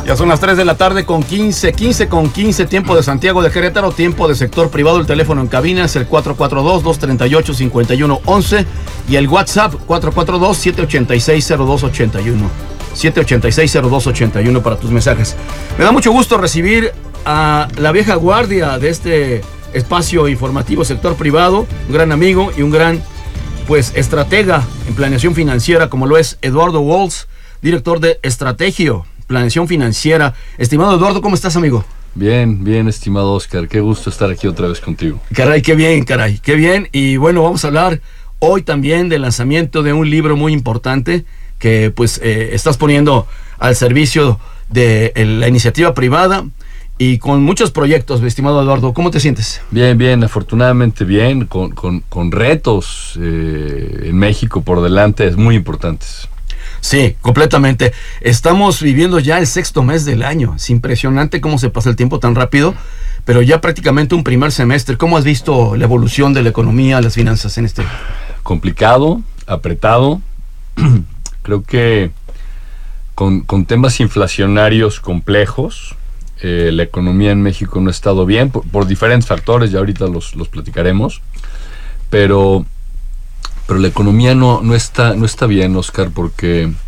Ya son las 3 de la tarde con 15 con 15, tiempo de Santiago de Querétaro, tiempo de sector privado. El teléfono en cabina es el 442-238-5111 y el WhatsApp 442-786-0281. 786-0281 para tus mensajes. Me da mucho gusto recibir a la vieja guardia de este espacio informativo sector privado, un gran amigo y un gran estratega en planeación financiera, como lo es Eduardo Walls, director de Estrategio, planeación financiera. Estimado Eduardo, ¿cómo estás, amigo? Bien, estimado Oscar, qué gusto estar aquí otra vez contigo. Caray, qué bien. Y bueno, vamos a hablar hoy también del lanzamiento de un libro muy importante que estás poniendo al servicio de la iniciativa privada y con muchos proyectos, estimado Eduardo. ¿Cómo te sientes? Bien, afortunadamente bien, con retos en México por delante muy importantes. Sí, completamente. Estamos viviendo ya el 6º mes del año. Es impresionante cómo se pasa el tiempo tan rápido, pero ya prácticamente un primer semestre. ¿Cómo has visto la evolución de la economía, las finanzas en este? Complicado, apretado. Creo que con temas inflacionarios complejos, la economía en México no ha estado bien por diferentes factores, ya ahorita los platicaremos, pero la economía no está bien, Oscar, porque